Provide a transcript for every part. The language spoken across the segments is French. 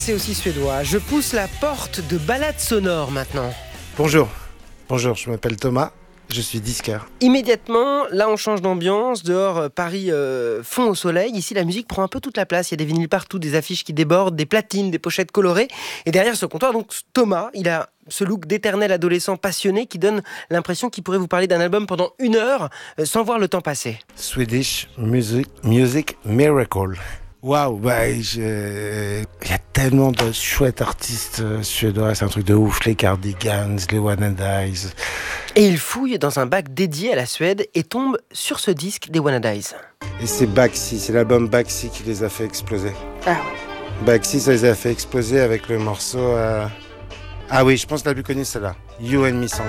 C'est aussi suédois. Je pousse la porte de balade sonore maintenant. Bonjour, je m'appelle Thomas, je suis disqueur. Immédiatement, là on change d'ambiance. Dehors, Paris fond au soleil. Ici, la musique prend un peu toute la place. Il y a des vinyles partout, des affiches qui débordent, des platines, des pochettes colorées. Et derrière ce comptoir, donc Thomas, il a ce look d'éternel adolescent passionné qui donne l'impression qu'il pourrait vous parler d'un album pendant 1 heure sans voir le temps passer. Swedish Music Miracle. Waouh, il y a tellement de chouettes artistes suédois, c'est un truc de ouf, les Cardigans, les Wannadies. Et il fouille dans un bac dédié à la Suède et tombe sur ce disque des Wannadies. Et c'est Baxi, c'est l'album Baxi qui les a fait exploser. Ah ouais. Baxi, ça les a fait exploser avec le morceau... Ah oui, je pense que la plus connue, c'est celle-là, You and Me Song.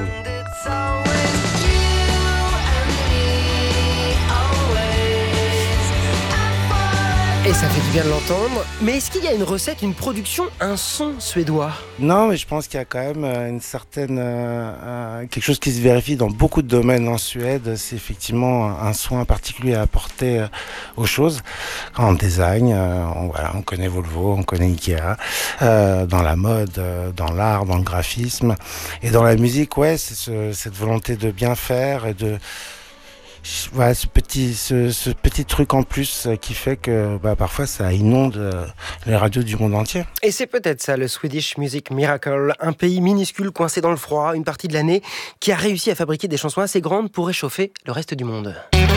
Et ça fait du bien de l'entendre. Mais est-ce qu'il y a une recette, une production, un son suédois ? Non, mais je pense qu'il y a quand même une certaine... quelque chose qui se vérifie dans beaucoup de domaines en Suède. C'est effectivement un soin particulier à apporter aux choses. En design, on connaît Volvo, on connaît Ikea. Dans la mode, dans l'art, dans le graphisme. Et dans la musique, ouais, c'est cette volonté de bien faire et de... Voilà, ce petit truc en plus qui fait que parfois ça inonde les radios du monde entier. Et c'est peut-être ça, le Swedish Music Miracle, un pays minuscule coincé dans le froid une partie de l'année qui a réussi à fabriquer des chansons assez grandes pour réchauffer le reste du monde.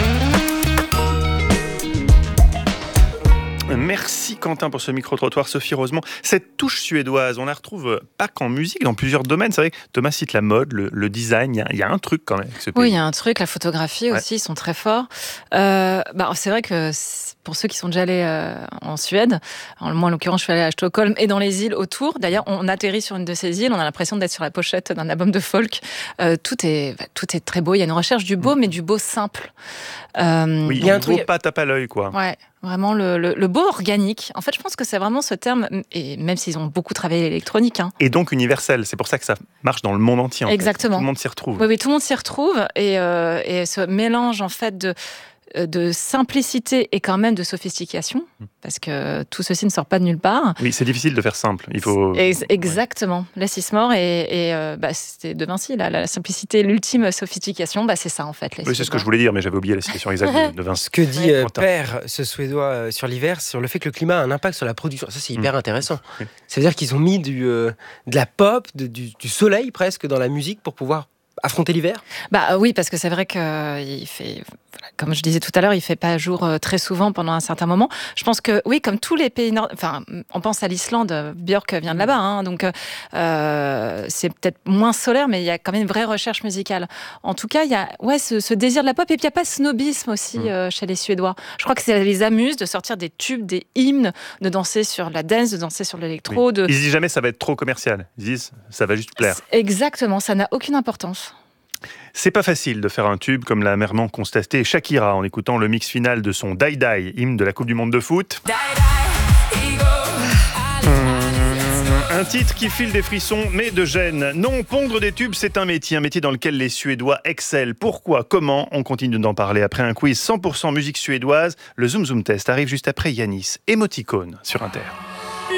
Merci Quentin pour ce micro-trottoir. Sophie Rosemont, cette touche suédoise, on la retrouve pas qu'en musique, dans plusieurs domaines. C'est vrai que Thomas cite la mode, le design, il y a un truc quand même avec ce pays. Oui, il y a un truc, la photographie aussi, ils sont très forts. C'est vrai que pour ceux qui sont déjà allés en Suède, moi en l'occurrence je suis allée à Stockholm et dans les îles autour, d'ailleurs on atterrit sur une de ces îles, on a l'impression d'être sur la pochette d'un album de folk. Tout est très beau, il y a une recherche du beau, mais du beau simple. Oui, il y a un truc pas tape à l'œil, quoi. Ouais. Vraiment le beau organique. En fait, je pense que c'est vraiment ce terme, et même s'ils ont beaucoup travaillé l'électronique. Et donc universel, c'est pour ça que ça marche dans le monde entier. Exactement. Tout le monde s'y retrouve. Oui, tout le monde s'y retrouve. Et ce mélange, en fait, de simplicité et quand même de sophistication, parce que tout ceci ne sort pas de nulle part. Oui, c'est difficile de faire simple. Il faut... Exactement. Les Morts et c'était de Vinci, la simplicité, l'ultime sophistication, c'est ça en fait. Oui, c'est ce que je voulais dire, mais j'avais oublié la citation exacte de Vinci. Ce que dit Père, ce Suédois, sur l'hiver, sur le fait que le climat a un impact sur la production. Ça, c'est hyper intéressant. Oui. Ça veut dire qu'ils ont mis de la pop, du soleil presque dans la musique pour pouvoir affronter l'hiver ? Oui, parce que c'est vrai qu'il fait, comme je disais tout à l'heure, il fait pas jour très souvent pendant un certain moment. Je pense que, oui, comme tous les pays on pense à l'Islande, Björk vient de là-bas, donc c'est peut-être moins solaire, mais il y a quand même une vraie recherche musicale. En tout cas, il y a ce désir de la pop, et puis il n'y a pas de snobisme aussi chez les Suédois. Je crois que ça les amuse de sortir des tubes, des hymnes, de danser sur la dance, de danser sur l'électro. Oui. Ils disent jamais ça va être trop commercial. Ils disent ça va juste plaire. Exactement, ça n'a aucune importance. C'est pas facile de faire un tube comme l'a amèrement constaté Shakira en écoutant le mix final de son Die Die, hymne de la Coupe du Monde de foot. Un titre qui file des frissons, mais de gêne. Non, pondre des tubes, c'est un métier dans lequel les Suédois excellent. Pourquoi ? Comment ? On continue d'en parler après un quiz 100% musique suédoise. Le Zoom Zoom Test arrive juste après Yanis, Émoticône sur Inter.